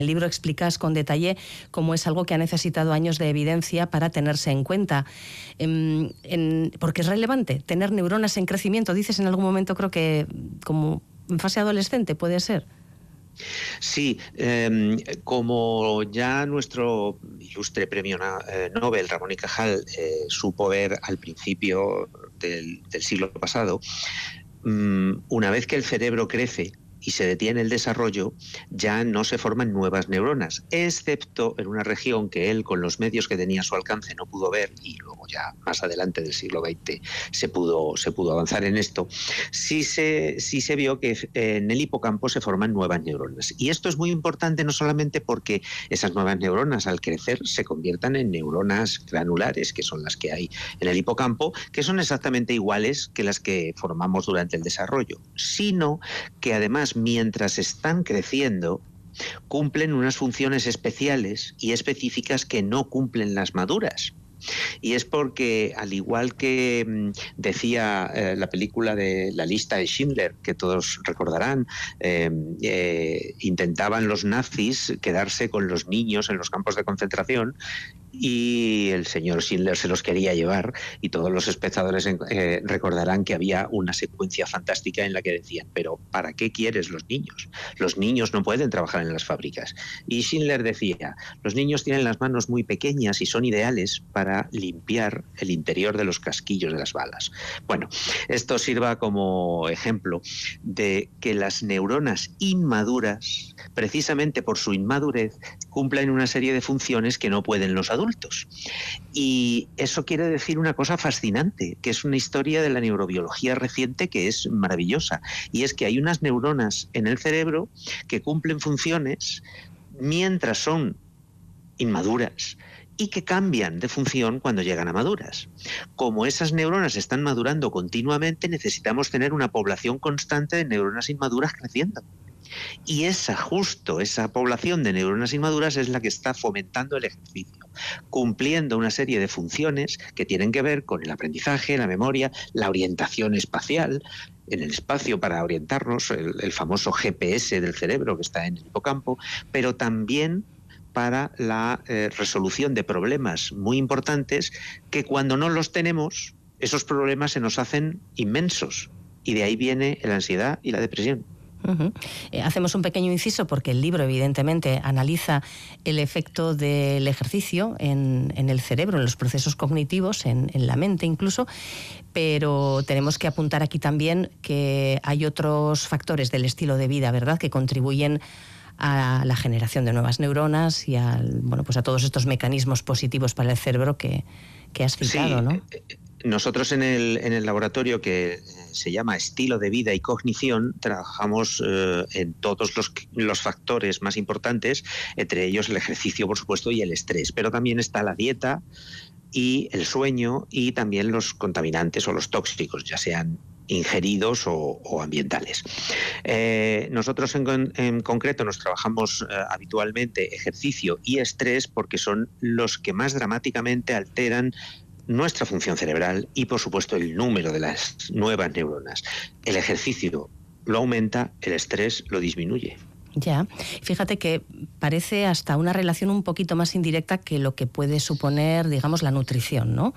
el libro explicas con detalle cómo es algo que ha necesitado años de evidencia para tenerse en cuenta. Porque es relevante tener neuronas en crecimiento. Dices en algún momento, creo que como en fase adolescente, ¿puede ser? Sí, como ya nuestro ilustre premio Nobel, Ramón y Cajal, supo ver al principio del siglo pasado, una vez que el cerebro crece y se detiene el desarrollo, ya no se forman nuevas neuronas, excepto en una región que él, con los medios que tenía a su alcance, no pudo ver, y luego ya más adelante del siglo XX se pudo avanzar en esto. Sí se vio que en el hipocampo se forman nuevas neuronas. Y esto es muy importante no solamente porque esas nuevas neuronas al crecer se conviertan en neuronas granulares, que son las que hay en el hipocampo, que son exactamente iguales que las que formamos durante el desarrollo, sino que además, mientras están creciendo, cumplen unas funciones especiales y específicas que no cumplen las maduras. Y es porque, al igual que decía la película de La lista de Schindler, que todos recordarán, intentaban los nazis quedarse con los niños en los campos de concentración, y el señor Schindler se los quería llevar, y todos los espectadores recordarán que había una secuencia fantástica en la que decían: pero ¿para qué quieres los niños? Los niños no pueden trabajar en las fábricas. Y Schindler decía: los niños tienen las manos muy pequeñas y son ideales para limpiar el interior de los casquillos de las balas. Bueno, esto sirva como ejemplo de que las neuronas inmaduras, precisamente por su inmadurez, cumplen una serie de funciones que no pueden los adultos. Y eso quiere decir una cosa fascinante, que es una historia de la neurobiología reciente que es maravillosa, y es que hay unas neuronas en el cerebro que cumplen funciones mientras son inmaduras y que cambian de función cuando llegan a maduras. Como esas neuronas están madurando continuamente, necesitamos tener una población constante de neuronas inmaduras creciendo. Y esa población de neuronas inmaduras es la que está fomentando el ejercicio, cumpliendo una serie de funciones que tienen que ver con el aprendizaje, la memoria, la orientación espacial, en el espacio para orientarnos, el famoso GPS del cerebro que está en el hipocampo, pero también para la resolución de problemas muy importantes que, cuando no los tenemos, esos problemas se nos hacen inmensos, y de ahí viene la ansiedad y la depresión. Hacemos un pequeño inciso porque el libro evidentemente analiza el efecto del ejercicio en el cerebro, en los procesos cognitivos, en la mente incluso, pero tenemos que apuntar aquí también que hay otros factores del estilo de vida, ¿verdad?, que contribuyen a la generación de nuevas neuronas y a todos estos mecanismos positivos para el cerebro que has citado, sí, ¿no? Nosotros en el laboratorio, que se llama Estilo de Vida y Cognición, trabajamos en todos los factores más importantes, entre ellos el ejercicio, por supuesto, y el estrés, pero también está la dieta y el sueño, y también los contaminantes o los tóxicos, ya sean ingeridos o ambientales. Nosotros en concreto nos trabajamos habitualmente ejercicio y estrés, porque son los que más dramáticamente alteran nuestra función cerebral y, por supuesto, el número de las nuevas neuronas. El ejercicio lo aumenta, el estrés lo disminuye. Ya, fíjate que parece hasta una relación un poquito más indirecta que lo que puede suponer, digamos, la nutrición, ¿no?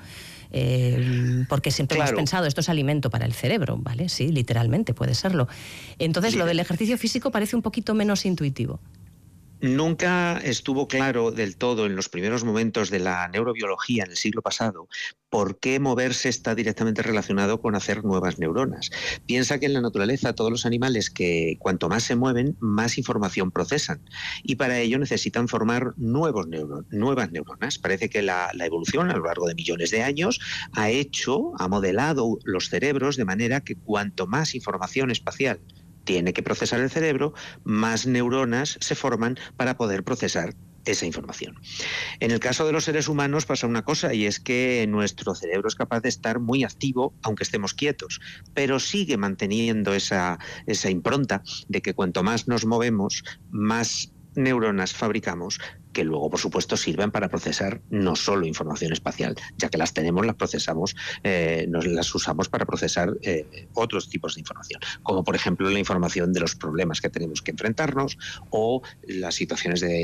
Porque siempre hemos pensado, esto es alimento para el cerebro, ¿vale? Sí, literalmente puede serlo. Entonces, lo del ejercicio físico parece un poquito menos intuitivo. Nunca estuvo claro del todo, en los primeros momentos de la neurobiología en el siglo pasado, por qué moverse está directamente relacionado con hacer nuevas neuronas. Piensa que en la naturaleza todos los animales, que cuanto más se mueven, más información procesan, y para ello necesitan formar nuevas neuronas. Parece que la evolución, a lo largo de millones de años, ha modelado los cerebros de manera que cuanto más información espacial tiene que procesar el cerebro, más neuronas se forman para poder procesar esa información. En el caso de los seres humanos pasa una cosa, y es que nuestro cerebro es capaz de estar muy activo aunque estemos quietos, pero sigue manteniendo esa impronta de que cuanto más nos movemos, más neuronas fabricamos que luego, por supuesto, sirven para procesar no solo información espacial, ya que las tenemos, las procesamos, nos las usamos para procesar otros tipos de información, como por ejemplo la información de los problemas que tenemos que enfrentarnos o las situaciones de